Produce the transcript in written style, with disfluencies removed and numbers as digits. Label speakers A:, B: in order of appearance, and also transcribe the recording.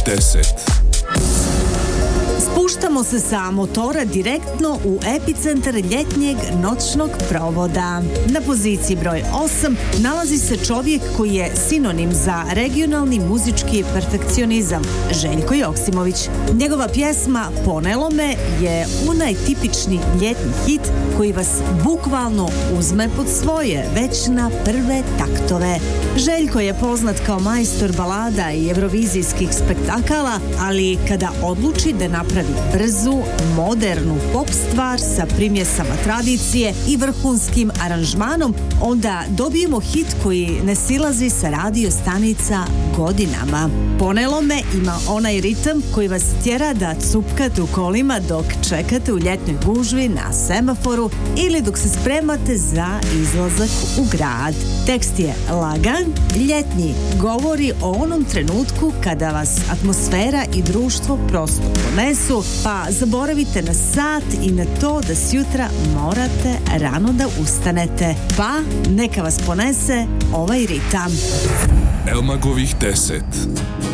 A: 10.
B: Spuštamo se sa motora direktno u epicentar ljetnjeg noćnog provoda. Na poziciji broj 8 nalazi se čovjek koji je sinonim za regionalni muzički perfekcionizam, Željko Joksimović. Njegova pjesma Ponelo me je onaj tipični ljetni hit koji vas bukvalno uzme pod svoje, već na prve taktove. Željko je poznat kao majstor balada i evrovizijskih spektakala, ali kada odluči da napravi brzu, modernu pop stvar sa primjesama tradicije i vrhunskim aranžmanom, onda dobijemo hit koji ne silazi sa radio stanica godinama. Ponelo me ima onaj ritam koji vas tjera da cupkate u kolima dok čekate u ljetnoj gužvi na semaforu ili dok se spremate za izlazak u grad. Tekst je lagan, ljetnji, govori o onom trenutku kada vas atmosfera i društvo prosto ponesu, pa zaboravite na sat i na to da sjutra morate rano da ustanete. Pa neka vas ponese ovaj ritam.
A: Elmagovih 10.